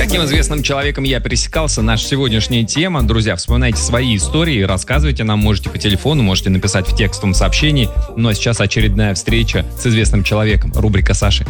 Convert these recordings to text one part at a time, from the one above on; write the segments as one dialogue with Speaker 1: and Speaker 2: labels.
Speaker 1: каким известным человеком я пересекался? Наша сегодняшняя тема. Друзья, вспоминайте свои истории, рассказывайте нам, можете по телефону, можете написать в текстовом сообщении. Ну а сейчас очередная встреча с известным человеком. Рубрика Саши.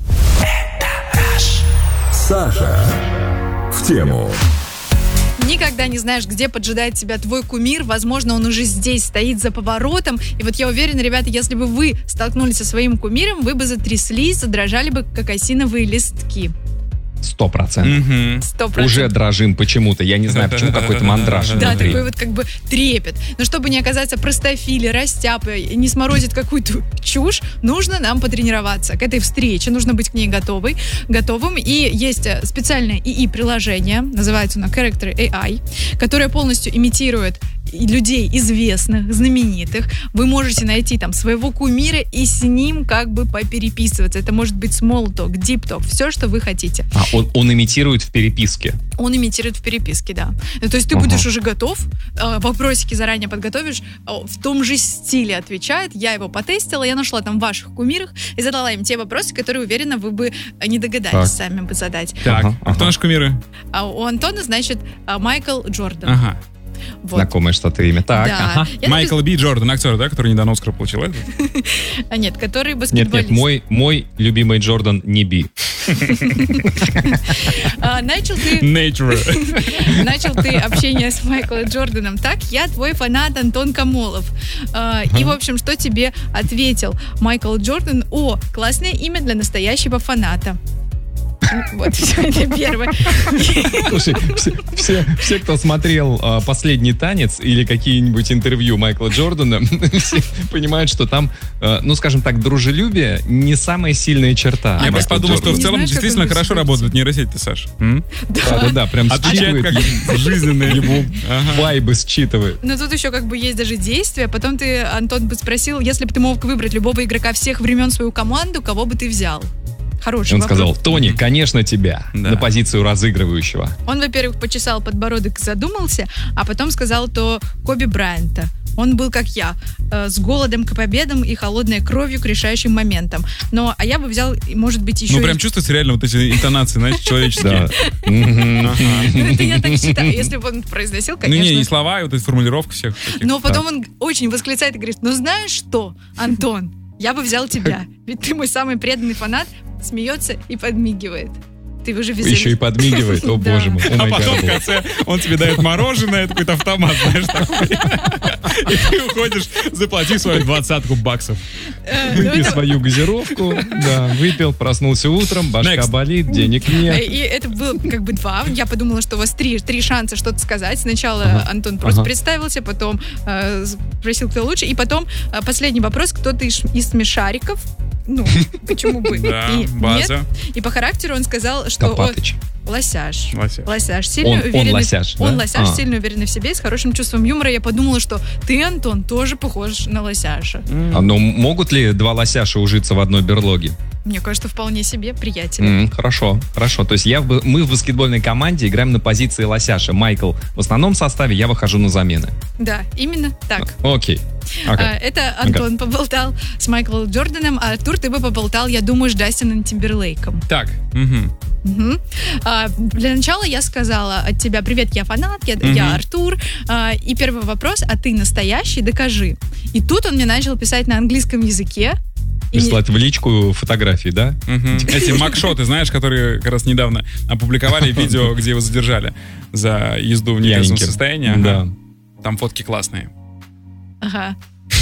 Speaker 2: Саша в тему.
Speaker 3: Никогда не знаешь, где поджидает тебя твой кумир. Возможно, он уже здесь стоит за поворотом. И вот я уверена, ребята, если бы вы столкнулись со своим кумиром, вы бы затряслись, задрожали бы, как осиновые листки.
Speaker 1: 100%.
Speaker 3: 100%.
Speaker 1: Уже дрожим почему-то. Я не знаю, почему какой-то мандраж.
Speaker 3: Да,
Speaker 1: внутри.
Speaker 3: такой вот как бы трепет. Но чтобы не оказаться простофили, растяпой, не сморозить какую-то чушь, нужно нам потренироваться. К этой встрече нужно быть к ней готовым. И есть специальное ИИ-приложение, называется оно Character AI, которое полностью имитирует людей известных, знаменитых. Вы можете найти там своего кумира и с ним как бы попереписываться. Это может быть small talk, deep talk, все, что вы хотите.
Speaker 1: Он имитирует в переписке.
Speaker 3: Он имитирует в переписке, да. То есть ты будешь уже готов, вопросики заранее подготовишь, в том же стиле отвечает. Я его потестила, я нашла там ваших кумирах и задала им те вопросы, которые, уверена, вы бы не догадались сами бы задать.
Speaker 4: Так, кто наши кумиры?
Speaker 3: У Антона, значит, Майкл Джордан.
Speaker 4: Ага.
Speaker 3: Вот.
Speaker 1: Знакомое что-то имя. Так,
Speaker 3: Да.
Speaker 4: Майкл Би Джордан, актер, да, который недавно Оскар получил, это?
Speaker 3: Нет, который баскетболист.
Speaker 1: Нет, мой любимый Джордан не Би.
Speaker 3: Начал ты общение с Майклом Джорданом. Так, я твой фанат Антон Камолов. И, в общем, что тебе ответил Майкл Джордан? О, классное имя для настоящего фаната. Вот, все, это первое.
Speaker 1: Слушай, все, кто смотрел «Последний танец» или какие-нибудь интервью Майкла Джордана, все понимают, что там, ну, скажем так, дружелюбие не самая сильная черта.
Speaker 4: Я просто подумал, что в целом
Speaker 3: знаешь,
Speaker 4: действительно
Speaker 3: как он
Speaker 4: хорошо работает нейросеть-то, Саш.
Speaker 1: Да, прям
Speaker 4: Отвечает как
Speaker 1: считывает
Speaker 4: жизненные.
Speaker 1: его вайбы, считывает.
Speaker 3: Но тут еще как бы есть даже действие. Потом ты, Антон, бы спросил, если бы ты мог выбрать любого игрока всех времен свою команду, кого бы ты взял? Хороший
Speaker 1: Он
Speaker 3: вопрос.
Speaker 1: сказал: Тони, конечно, тебя.
Speaker 4: Да.
Speaker 1: На позицию разыгрывающего.
Speaker 3: Он, во-первых, почесал подбородок, задумался, а потом сказал то Коби Брайанта. Он был как я, с голодом к победам и холодной кровью к решающим моментам. А я бы взял, может быть, еще...
Speaker 4: Ну, прям чувствуется реально вот эти интонации, знаешь, человеческие.
Speaker 3: Это я так считаю. Если бы он произносил,
Speaker 4: Ну,
Speaker 3: конечно...
Speaker 4: не слова, и вот эта формулировка всех таких.
Speaker 3: Но потом он очень восклицает и говорит: ну знаешь что, Антон, я бы взял тебя, ведь ты мой самый преданный фанат, смеется и подмигивает. Ты уже
Speaker 1: Еще и подмигивает, о
Speaker 3: Да.
Speaker 1: боже мой.
Speaker 4: А потом в конце он тебе дает мороженое, это какой-то автомат, знаешь, такой. И ты уходишь, заплатив свою 20 баксов.
Speaker 1: Выпей свою газировку, да, выпил, проснулся утром, башка
Speaker 4: Next.
Speaker 1: болит, денег нет.
Speaker 3: И это было как бы два. Я подумала, что у вас три шанса что-то сказать. Сначала Антон просто представился, потом спросил, кто лучше, и потом последний вопрос: кто-то из смешариков. Ну, почему бы
Speaker 4: Да,
Speaker 3: и
Speaker 4: база.
Speaker 3: нет. И по характеру он сказал, что он
Speaker 1: Копатыч.
Speaker 3: лосяш.
Speaker 4: Лосяш.
Speaker 3: Сильно
Speaker 1: Он
Speaker 3: уверенный,
Speaker 1: лосяш, да?
Speaker 3: Он лосяш, сильно уверенный в себе и с хорошим чувством юмора. Я подумала, что ты, Антон, тоже похож на лосяша.
Speaker 1: Но могут ли два лосяша ужиться в одной берлоге?
Speaker 3: Мне кажется, вполне себе приятель.
Speaker 1: Хорошо. То есть мы в баскетбольной команде играем на позиции лосяша. Майкл в основном составе, я выхожу на замены.
Speaker 3: Да, именно так.
Speaker 1: Окей.
Speaker 3: Это Антон поболтал с Майклом Джорданом, а Артур, ты бы поболтал, я думаю, с Джастином Тимберлейком.
Speaker 4: Так.
Speaker 3: Для начала я сказала от тебя: привет, я фанат, я Артур. И первый вопрос: а ты настоящий? Докажи. И тут он мне начал писать на английском языке.
Speaker 1: Прислать в личку фотографии, да?
Speaker 4: Эти макшоты, знаешь, которые как раз недавно опубликовали видео, где его задержали за езду в нетрезвом
Speaker 1: Пьяненьким.
Speaker 4: состоянии.
Speaker 1: Да.
Speaker 4: Там фотки классные.
Speaker 3: Ага.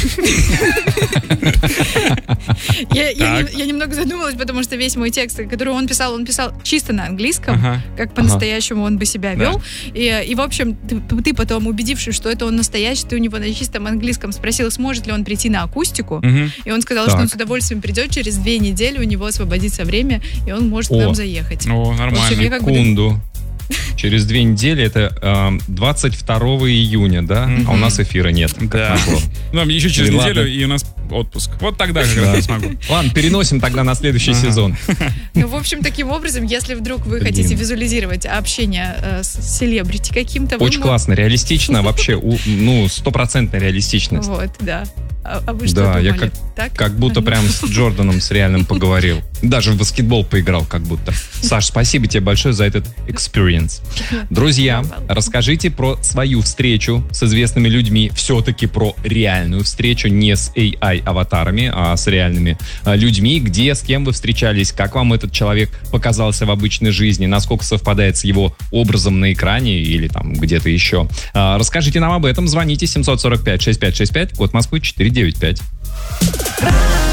Speaker 3: Я немного задумалась, потому что весь мой текст, который он писал чисто на английском, как по-настоящему он бы себя вел. И в общем, ты потом, убедившись, что это он настоящий, ты у него на чистом английском спросил, сможет ли он прийти на акустику. И он сказал, что он с удовольствием придет, через 2 недели у него освободится время, и он может к нам заехать.
Speaker 4: О, нормально.
Speaker 1: Секунду. Через 2 недели, это 22 июня, да? А у нас эфира нет.
Speaker 4: Да. Ну, еще через неделю, и у нас отпуск. Вот тогда как раз я смогу.
Speaker 1: Ладно, переносим тогда на следующий сезон.
Speaker 3: Ну, в общем, таким образом, если вдруг вы хотите визуализировать общение с селебрити каким-то...
Speaker 1: Очень классно, реалистично вообще, 100% реалистичность.
Speaker 3: Вот, да. А вы что
Speaker 1: Да, я
Speaker 3: думали? Так?
Speaker 1: как будто прям с Джорданом, с реальным поговорил. Даже в баскетбол поиграл как будто. Саш, спасибо тебе большое за этот experience. Друзья, расскажите про свою встречу с известными людьми. Все-таки про реальную встречу, не с AI-аватарами, а с реальными людьми. Где, с кем вы встречались, как вам этот человек показался в обычной жизни, насколько совпадает с его образом на экране или там где-то еще. Расскажите нам об этом. Звоните 745-6565, код Москвы 495.